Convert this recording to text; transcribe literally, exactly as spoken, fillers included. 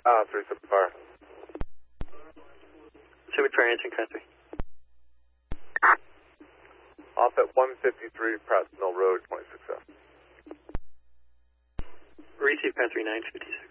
Uh, three seventy-five. seventy-five answering country. Off at one fifty-three Pratt Mill Road, twenty-six F. Receive country nine fifty-six.